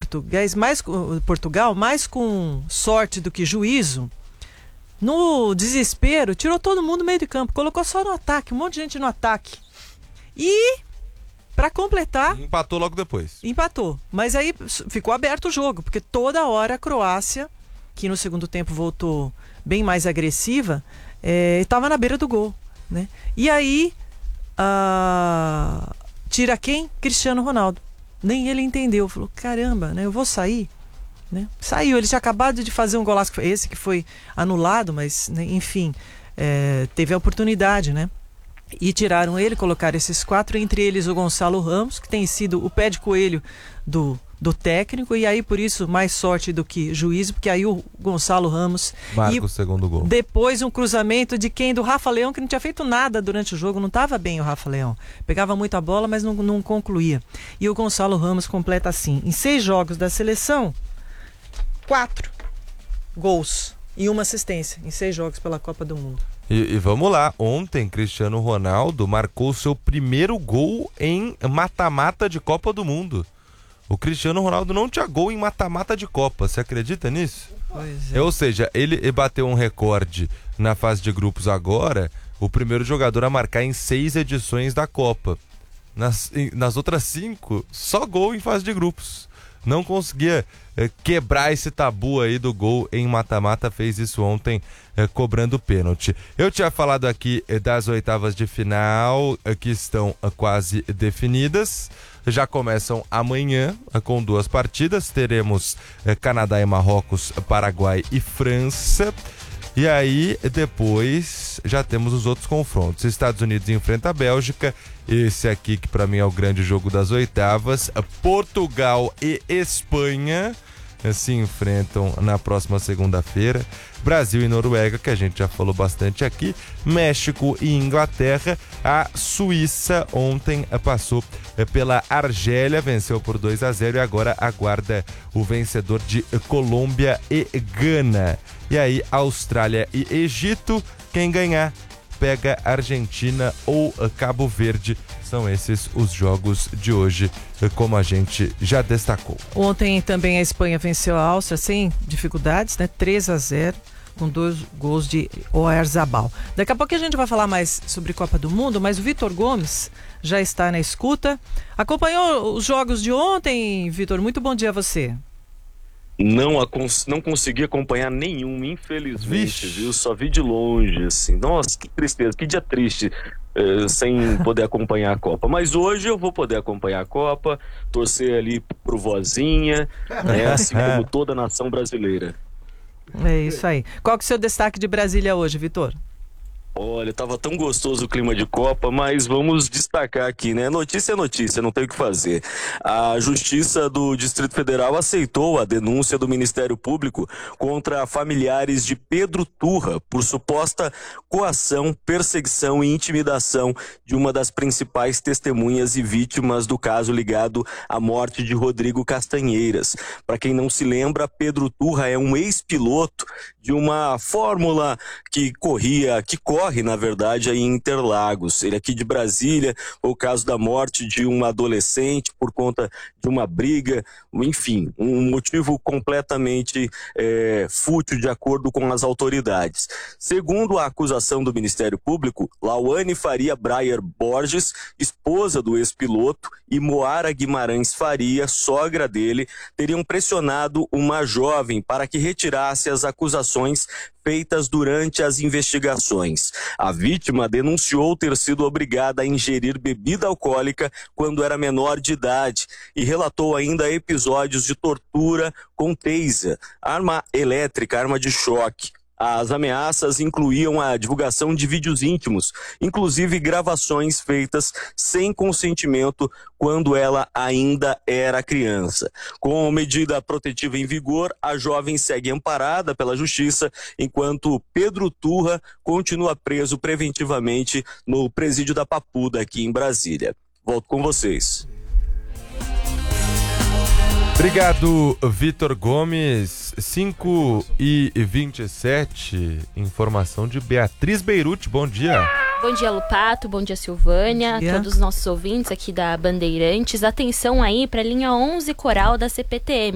Portugal, mais com sorte do que juízo, no desespero, tirou todo mundo do meio de campo, colocou só no ataque, um monte de gente no ataque. E, para completar... Empatou logo depois. Empatou, mas aí ficou aberto o jogo, porque toda hora a Croácia, que no segundo tempo voltou bem mais agressiva, estava na beira do gol, né? E aí, tira quem? Cristiano Ronaldo. Nem ele entendeu, falou, caramba, né, eu vou sair, né? Saiu, ele tinha acabado de fazer um golaço, esse que foi anulado, mas, né, enfim, teve a oportunidade, né? E tiraram ele, colocaram esses 4, entre eles o Gonçalo Ramos, que tem sido o pé de coelho do técnico, e aí por isso mais sorte do que juízo, porque aí o Gonçalo Ramos marca o segundo gol. Depois um cruzamento de quem? Do Rafa Leão, que não tinha feito nada durante o jogo, não estava bem o Rafa Leão, pegava muito a bola, mas não concluía, e o Gonçalo Ramos completa assim, em 6 jogos da seleção, 4 gols e 1 assistência em 6 jogos pela Copa do Mundo. E vamos lá, ontem Cristiano Ronaldo marcou seu primeiro gol em mata-mata de Copa do Mundo. O Cristiano Ronaldo não tinha gol em mata-mata de Copa, você acredita nisso? Pois é. Ou seja, ele bateu um recorde na fase de grupos agora, o primeiro jogador a marcar em 6 edições da Copa. Nas outras 5, só gol em fase de grupos. Não conseguia quebrar esse tabu aí do gol em mata-mata, fez isso ontem cobrando pênalti. Eu tinha falado aqui das oitavas de final que estão quase definidas, já começam amanhã com 2 partidas, teremos Canadá e Marrocos, Paraguai e França. E aí, depois, já temos os outros confrontos. Estados Unidos enfrenta a Bélgica. Esse aqui, que para mim é o grande jogo das oitavas. Portugal e Espanha se enfrentam na próxima segunda-feira. Brasil e Noruega, que a gente já falou bastante aqui. México e Inglaterra. A Suíça ontem passou pela Argélia, venceu por 2-0 e agora aguarda o vencedor de Colômbia e Gana. E aí, Austrália e Egito, quem ganhar pega Argentina ou Cabo Verde. São esses os jogos de hoje, como a gente já destacou. Ontem também a Espanha venceu a Áustria sem dificuldades, né? 3-0, com 2 gols de Oyarzabal. Daqui a pouco a gente vai falar mais sobre Copa do Mundo, mas o Vitor Gomes já está na escuta. Acompanhou os jogos de ontem, Vitor? Muito bom dia a você. Não consegui acompanhar nenhum, infelizmente, viu? Só vi de longe, assim. Nossa, que tristeza, que dia triste, sem poder acompanhar a Copa. Mas hoje eu vou poder acompanhar a Copa, torcer ali pro Vozinha, né? Assim como toda a nação brasileira. É isso aí. Qual que é o seu destaque de Brasília hoje, Vitor? Olha, tava tão gostoso o clima de Copa, mas vamos destacar aqui, né? Notícia é notícia, não tem o que fazer. A Justiça do Distrito Federal aceitou a denúncia do Ministério Público contra familiares de Pedro Turra por suposta coação, perseguição e intimidação de uma das principais testemunhas e vítimas do caso ligado à morte de Rodrigo Castanheiras. Para quem não se lembra, Pedro Turra é um ex-piloto de uma fórmula que corre, na verdade, aí em Interlagos. Ele aqui de Brasília, o caso da morte de um adolescente por conta de uma briga, enfim, um motivo completamente fútil de acordo com as autoridades. Segundo a acusação do Ministério Público, Lauane Faria Breyer Borges, esposa do ex-piloto, e Moara Guimarães Faria, sogra dele, teriam pressionado uma jovem para que retirasse as acusações feitas durante as investigações. A vítima denunciou ter sido obrigada a ingerir bebida alcoólica quando era menor de idade e relatou ainda episódios de tortura com taser, arma elétrica, arma de choque. As ameaças incluíam a divulgação de vídeos íntimos, inclusive gravações feitas sem consentimento quando ela ainda era criança. Com medida protetiva em vigor, a jovem segue amparada pela Justiça, enquanto Pedro Turra continua preso preventivamente no presídio da Papuda, aqui em Brasília. Volto com vocês. Obrigado, Vitor Gomes. 5h27, informação de Beatriz Beirute. Bom dia. Bom dia, Lupato. Bom dia, Silvânia. Todos os nossos ouvintes aqui da Bandeirantes. Atenção aí para a linha 11 Coral da CPTM.